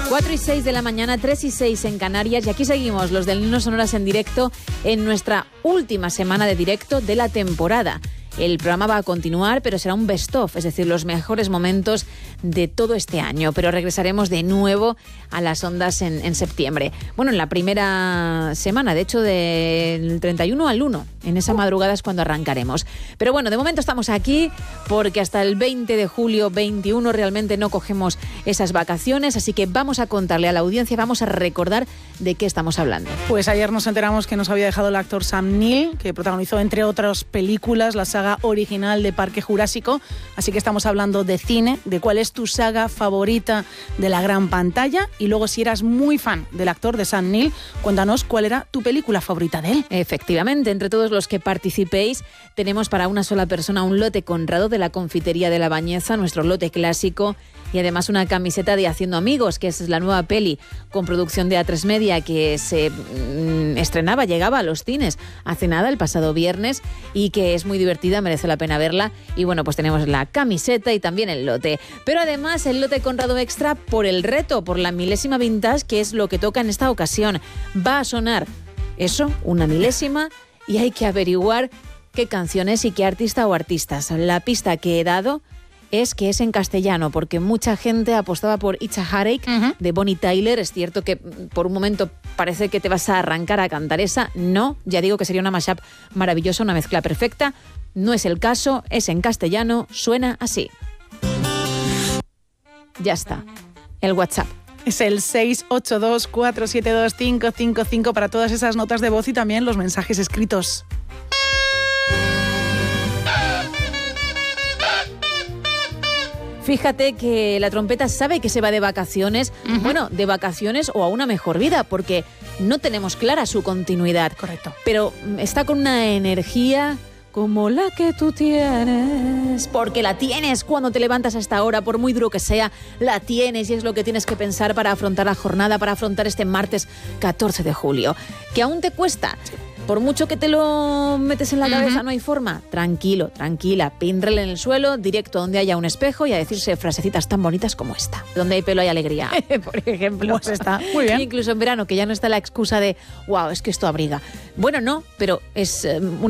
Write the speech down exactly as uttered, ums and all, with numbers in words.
cuatro y seis de la mañana, tres y seis en Canarias, y aquí seguimos los del Niño Sonoras en directo en nuestra última semana de directo de la temporada. El programa va a continuar, pero será un best-of, es decir, los mejores momentos de todo este año. Pero regresaremos de nuevo a las ondas en, en septiembre. Bueno, en la primera semana, de hecho, del treinta y uno al uno. En esa madrugada es cuando arrancaremos. Pero bueno, de momento estamos aquí porque hasta el veinte de julio, veintiuno, realmente no cogemos esas vacaciones. Así que vamos a contarle a la audiencia, vamos a recordar de qué estamos hablando. Pues ayer nos enteramos que nos había dejado el actor Sam Neill, que protagonizó, entre otras películas, la saga original de Parque Jurásico. Así que estamos hablando de cine, de cuál es tu saga favorita de la gran pantalla. Y luego, si eras muy fan del actor de Sam Neill, cuéntanos cuál era tu película favorita de él. Efectivamente, entre todos los que participéis, tenemos para una sola persona un lote Conrado de la Confitería de la Bañeza, nuestro lote clásico, y además una camiseta de Haciendo Amigos, que es la nueva peli con producción de A tres Media que se mmm, estrenaba, llegaba a los cines hace nada, el pasado viernes, y que es muy divertida, merece la pena verla. Y bueno, pues tenemos la camiseta y también el lote. Pero además el lote Conrado Extra por el reto, por la milésima vintage, que es lo que toca en esta ocasión. Va a sonar eso, una milésima, y hay que averiguar qué canciones y qué artista o artistas. La pista que he dado es que es en castellano, porque mucha gente apostaba por It's a Heartache, uh-huh, de Bonnie Tyler. Es cierto que por un momento parece que te vas a arrancar a cantar esa. No, ya digo que sería una mashup maravillosa, una mezcla perfecta. No es el caso, es en castellano, suena así. Ya está, el WhatsApp. Es el seis ocho dos, cuatro siete dos, cinco cinco cinco para todas esas notas de voz y también los mensajes escritos. Fíjate que la trompeta sabe que se va de vacaciones, uh-huh, bueno, de vacaciones o a una mejor vida, porque no tenemos clara su continuidad. Correcto. Pero está con una energía como la que tú tienes, porque la tienes cuando te levantas a esta hora, por muy duro que sea, la tienes y es lo que tienes que pensar para afrontar la jornada, para afrontar este martes catorce de julio. ¿Que aún te cuesta? Por mucho que te lo metes en la cabeza, uh-huh, no hay forma. Tranquilo, tranquila, pínrel en el suelo, directo a donde haya un espejo y a decirse frasecitas tan bonitas como esta. Donde hay pelo hay alegría, por ejemplo. Pues está muy bien. Incluso en verano, que ya no está la excusa de, wow, es que esto abriga. Bueno, no, pero es una